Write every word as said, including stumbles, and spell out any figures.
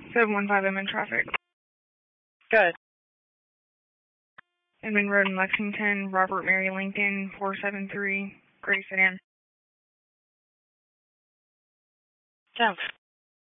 seven one five, I'm in traffic. Good. Edmond Road in Lexington, Robert Mary Lincoln, four seven three, gray sedan. Thanks.